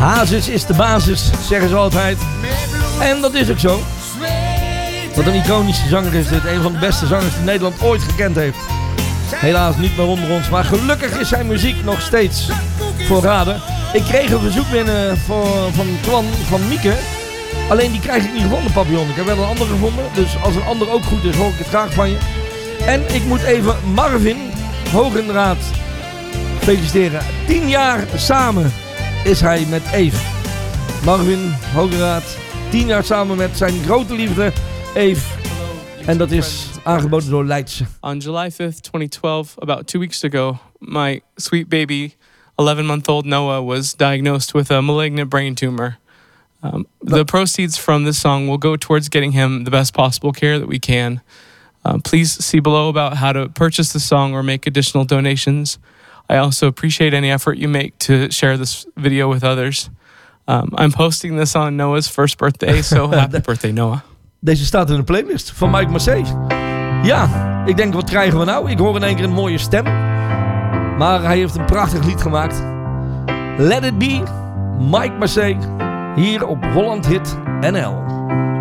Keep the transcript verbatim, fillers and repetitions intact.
Hazes is de basis, zeggen ze altijd. En dat is ook zo. Wat een iconische zanger is dit. Een van de beste zangers die Nederland ooit gekend heeft. Helaas niet meer onder ons. Maar gelukkig is zijn muziek nog steeds voorraden. Ik kreeg een verzoek binnen voor, van Twan, van Mieke. Alleen die krijg ik niet gevonden, Papillon. Ik heb wel een ander gevonden. Dus als een ander ook goed is, hoor ik het graag van je. En ik moet even Marvin Hogenraad feliciteren. Tien jaar samen is hij met Eve. Marvin Hogenraad. Tien jaar samen met zijn grote liefde Eve. En dat is aangeboden door Leidse. On July fifth, twenty twelve, about two weeks ago, my sweet baby, eleven-month-old Noah, was diagnosed with a malignant brain tumor. Um, the proceeds from this song will go towards getting him the best possible care that we can. Uh, please see below about how to purchase the song or make additional donations. I also appreciate any effort you make to share this video with others. Um, I'm posting this on Noah's first birthday, so happy birthday, Noah. Deze staat in de playlist van Mike Massey. Ja, ik denk, wat krijgen we nou? Ik hoor in één keer een mooie stem. Maar hij heeft een prachtig lied gemaakt. Let It Be, Mike Massey, hier op Holland Hit N L.